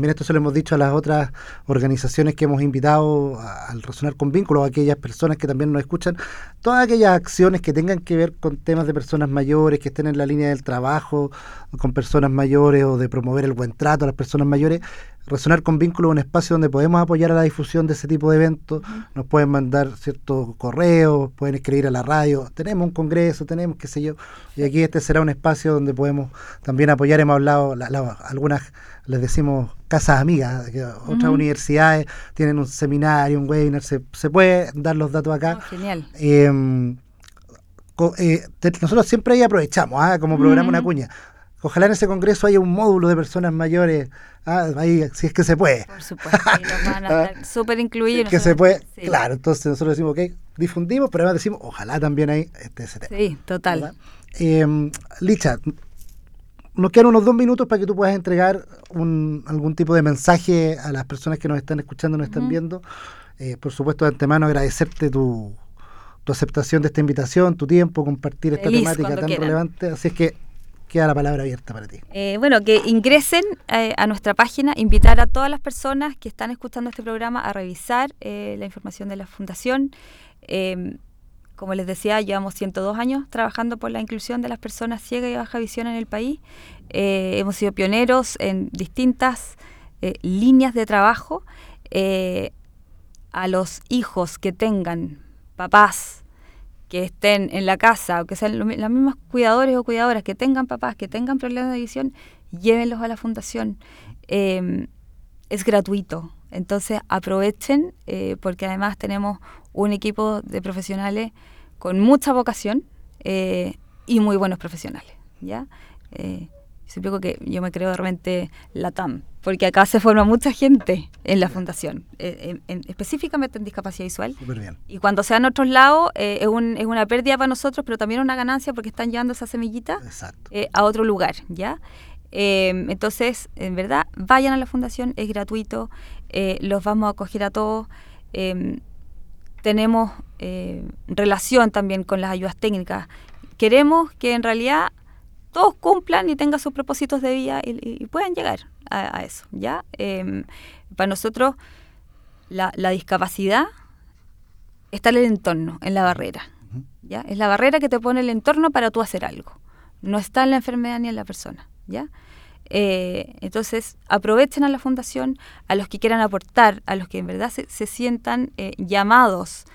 también esto se lo hemos dicho a las otras organizaciones que hemos invitado al Resonar con Vínculos, a aquellas personas que también nos escuchan, todas aquellas acciones que tengan que ver con temas de personas mayores, que estén en la línea del trabajo con personas mayores o de promover el buen trato a las personas mayores. Resonar con Vínculos es un espacio donde podemos apoyar a la difusión de ese tipo de eventos. Nos pueden mandar ciertos correos, pueden escribir a la radio, tenemos un congreso, tenemos qué sé yo, y aquí este será un espacio donde podemos también apoyar. Hemos hablado, algunas les decimos casas amigas, que otras universidades tienen un seminario, un webinar, se puede dar los datos acá. Genial. Nosotros siempre ahí aprovechamos, como programa una cuña. Ojalá en ese congreso haya un módulo de personas mayores, ahí, si es que se puede. Por supuesto, y los van a estar súper incluidos. Que se puede, sí. Claro, entonces nosotros decimos, ok, difundimos, pero además decimos, ojalá también hay ese tema. Sí, total. Licha, nos quedan unos 2 minutos para que tú puedas entregar algún tipo de mensaje a las personas que nos están escuchando, nos están viendo. Por supuesto, de antemano agradecerte tu aceptación de esta invitación, tu tiempo, compartir esta temática tan relevante. Así es que queda la palabra abierta para ti. Bueno, que ingresen a nuestra página, invitar a todas las personas que están escuchando este programa a revisar la información de la Fundación. Como les decía, llevamos 102 años trabajando por la inclusión de las personas ciegas y de baja visión en el país. Hemos sido pioneros en distintas líneas de trabajo. A los hijos que tengan papás que estén en la casa, o que sean las mismas cuidadores o cuidadoras, que tengan papás, que tengan problemas de visión, llévenlos a la Fundación. Es gratuito, entonces aprovechen, porque además tenemos un equipo de profesionales con mucha vocación y muy buenos profesionales, ¿ya? Siempre digo que yo me creo de repente LATAM, porque acá se forma mucha gente en la Fundación, específicamente en discapacidad visual. Súper bien. Y cuando se van a otros lados, es una pérdida para nosotros, pero también una ganancia porque están llevando esa semillita a otro lugar, ¿ya? Entonces, en verdad, vayan a la Fundación, es gratuito, los vamos a acoger a todos. Tenemos relación también con las ayudas técnicas. Queremos que en realidad todos cumplan y tengan sus propósitos de vida y puedan llegar a eso, ¿ya? Para nosotros, la discapacidad está en el entorno, en la barrera, ¿ya? Es la barrera que te pone el entorno para tú hacer algo. No está en la enfermedad ni en la persona, ¿ya? Entonces, aprovechen a la Fundación, a los que quieran aportar, a los que en verdad se sientan llamados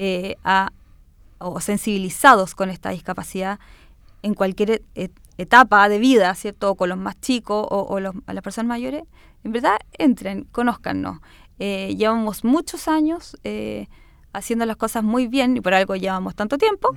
o sensibilizados con esta discapacidad en cualquier etapa de vida, ¿cierto? O con los más chicos o a las personas mayores, en verdad entren, conózcannos. Llevamos muchos años haciendo las cosas muy bien y por algo llevamos tanto tiempo,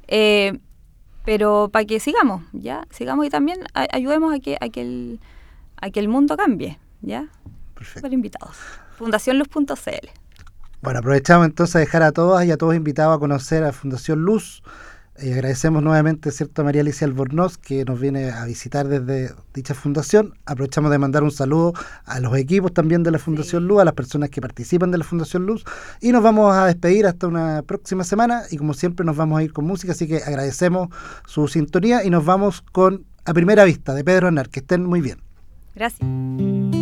pero para que sigamos, ¿ya? Sigamos y también ayudemos a que el mundo cambie, ¿ya? Perfecto. Super invitados. fundacionluz.cl. Bueno, aprovechamos entonces a dejar a todas y a todos invitados a conocer a Fundación Luz. Agradecemos nuevamente, ¿cierto?, a María Alicia Albornoz, que nos viene a visitar desde dicha fundación. Aprovechamos de mandar un saludo a los equipos también de la Fundación Luz, a las personas que participan de la Fundación Luz, y nos vamos a despedir hasta una próxima semana, y como siempre nos vamos a ir con música, así que agradecemos su sintonía y nos vamos con A Primera Vista, de Pedro Aznar. Que estén muy bien. Gracias.